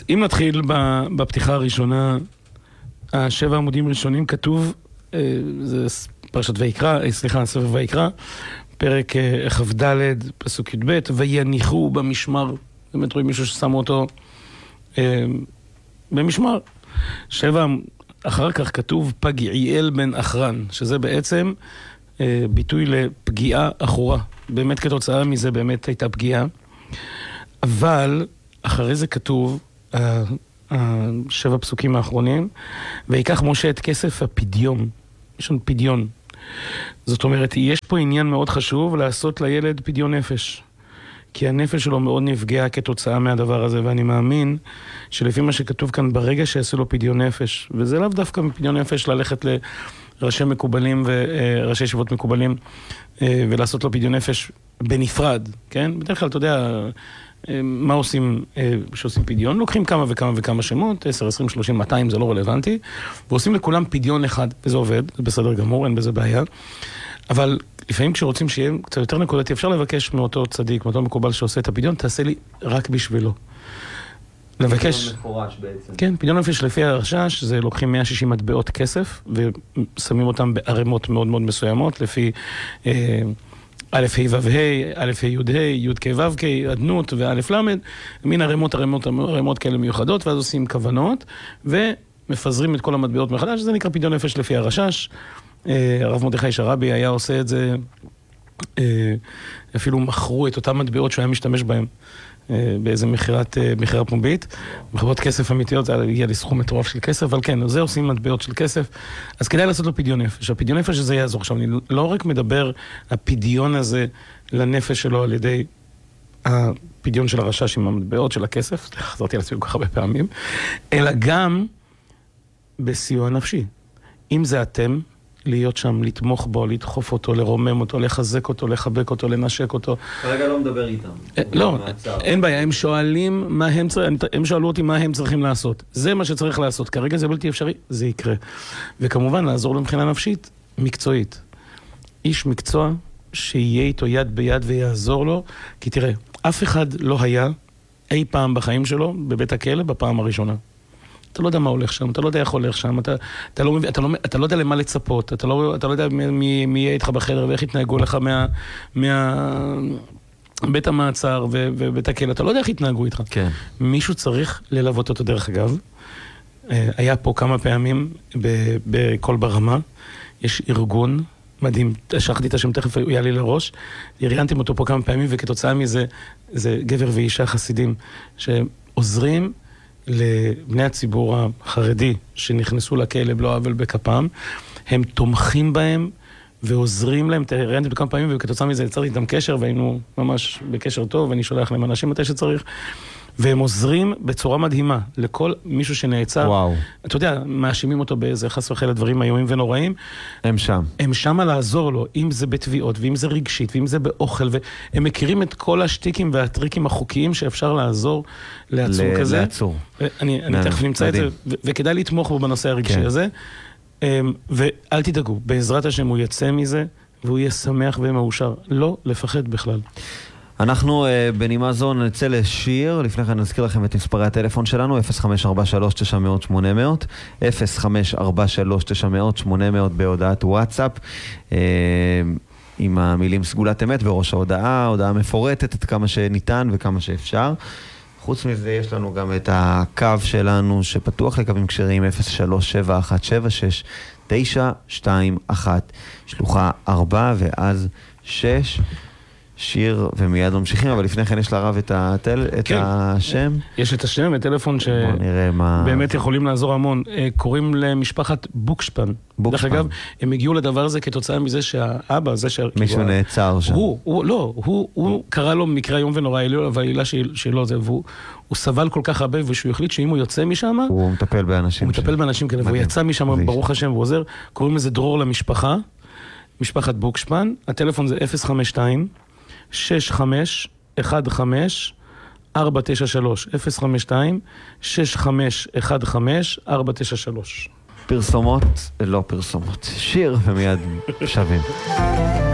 אם נתחיל בפתיחה הראשונה, 7 עמודים ראשונים כתוב, זה פרשת ויקרא, ספר ויקרא, פרק כ"ד, פסוק י"ב, ויניחו במשמר. באמת רואים מישהו ששמו אותו במשמר. 7, אחר כך כתוב פגעיאל בן אחרן, שזה בעצם ביטוי לפגיעה אחורה. באמת כתוצאה מזה באמת הייתה פגיעה. אבל אחרי זה כתוב, 7 פסוקים האחרונים, ויקח משה את כסף הפדיון. יש לנו פדיון. זאת אומרת, יש פה עניין מאוד חשוב לעשות לילד פדיון נפש. כי הנפש שלו מאוד נפגעה כתוצאה מהדבר הזה, ואני מאמין שלפי מה שכתוב כאן, ברגע שיעשו לו פדיון נפש, וזה לאו דווקא מפדיון נפש ללכת לראשי מקובלים וראשי ישיבות מקובלים, ולעשות לו פדיון נפש בנפרד, כן? בדרך כלל, אתה יודע, מה עושים שעושים פדיון? לוקחים כמה וכמה וכמה שמות, 10, 20, 30, 200, זה לא רלוונטי, ועושים לכולם פדיון אחד, וזה עובד, זה בסדר גמור, אין בזה בעיה. אבל לפעמים כשרוצים שיהיה קצת יותר נקודתי, אפשר לבקש מאותו צדיק, מאותו מקובל שעושה את הפדיון, תעשה לי רק בשבילו. לבקש... פדיון מפורש בעצם. כן, פדיון נפש לפי הרשש, זה לוקחים 160 מטבעות כסף, ושמים אותם בערימות מאוד מאוד מסוימות, לפי א' ה' ו' ה', א' ה' י' ה', י' כ' ו' כ', עדנות וא' למד, מין ערימות כאלה מיוחדות, ואז עושים כוונות, ומפזרים את כל המטבעות מחדש, זה נקרא פדיון נפש לפי הרשש. הרב מרדכי שרבי היה עושה את זה, אפילו מכרו את אותם מטבעות שהוא היה משתמש בהם באיזה מכירה פומבית, מחברות כסף אמיתיות, זה הגיע לסכום מטורף של כסף, אבל כן, זה עושים מטבעות של כסף, אז כדאי לעשות לו פדיון נפש. הפדיון נפש הזה יעזור. עכשיו, אני לא רק מדבר הפדיון הזה לנפש שלו על ידי הפדיון של הרשש עם המטבעות של הכסף, חזרתי על עצמי כל כך הרבה פעמים, אלא גם בסיוע נפשי. אם זה אתם, להיות שם, לתמוך בו, לדחוף אותו, לרומם אותו, לחזק אותו, לחבק אותו, לנשק אותו. כרגע לא מדבר איתם. לא, אין בעיה, הם שואלים מה הם שאלו אותי מה הם צריכים לעשות. זה מה שצריך לעשות. כרגע זה בלתי אפשרי, זה יקרה. וכמובן, לעזור לו מבחינה נפשית, מקצועית. איש מקצוע שיהיה איתו יד ביד ויעזור לו, כי תראה, אף אחד לא היה אי פעם בחיים שלו בבית הכלא בפעם הראשונה. אתה לא יודע מה הולך שם, אתה לא יודע איך הולך שם, אתה לא יודע למה לצפות, אתה לא יודע מי יהיה איתך בחדר ואיך יתנהגו לך בית המעצר ובית הכלא, אתה לא יודע איך יתנהגו איתך. כן. מישהו צריך ללוות אותו דרך אגב. היה פה כמה פעמים בכל ברמה, יש ארגון מדהים, שכחתי את השם, תכף הוא יעלה לראש, הראיינתם אותו פה כמה פעמים, וכתוצאה מזה, זה גבר ואישה חסידים, שעוזרים לבני הציבור החרדי שנכנסו לכלא בלא עוול בכפם, הם תומכים בהם ועוזרים להם, ראיינתי בכמה פעמים וכתוצאה מזה יצרתי איתם קשר והיינו ממש בקשר טוב ואני שולח להם אנשים מתי שצריך והם עוזרים בצורה מדהימה לכל מישהו שנעצר. וואו. אתה יודע, מאשימים אותו באיזה חס וחלילה דברים איומים ונוראים. הם שם. הם שם לעזור לו, אם זה בתביעות, ואם זה רגשית, ואם זה באוכל, והם מכירים את כל השטיקים והטריקים החוקיים שאפשר לעזור לעצור כזה. לעצור. אני תכף נמצא את זה, וכדאי לתמוך בו בנושא הרגשי הזה. ואל תדאגו, בעזרת השם הוא יצא מזה, והוא יהיה שמח ומאושר. לא לפחד בכלל. אנחנו בנימה זו נצא לשיר, לפני כן נזכיר לכם את מספרי הטלפון שלנו, 0543-900-800, 0543-900-800 בהודעת וואטסאפ, עם המילים סגולת אמת וראש ההודעה, הודעה מפורטת את כמה שניתן וכמה שאפשר. חוץ מזה יש לנו גם את הקו שלנו שפתוח לקווים כשרים 037176-921, שלוחה 4 ואז 6. שיר ומיד ממשיכים, אבל לפני כן יש לרב את השם. יש את השם, את טלפון שבאמת יכולים לעזור המון. קוראים למשפחת בוקשפן. דרך אגב, הם הגיעו לדבר הזה כתוצאה מזה שהאבא, זה מישהו נעצר שם. הוא קרא לו מקרה איום ונורא, והעילה שלו זה, והוא סבל כל כך הרבה, ושהוא החליט שאם הוא יוצא משם, הוא מטפל באנשים. הוא מטפל באנשים כאלה, והוא יצא משם, ברוך השם, והוא עוזר. קוראים לזה דרור למשפחה, משפחת בוקשפן. הטלפון זה 052 6515-493, 052-6515-493. פרסומות, לא פרסומות, שיר ומיד שווים.